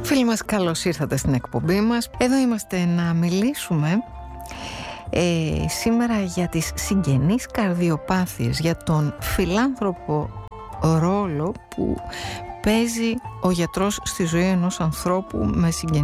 Φίλοι μας, καλώς ήρθατε στην εκπομπή μας. Εδώ είμαστε να μιλήσουμε σήμερα για τις συγγενείς καρδιοπάθειες, για τον φιλάνθρωπο ρόλο που παίζει ο γιατρός στη ζωή ενός ανθρώπου με συγγενείς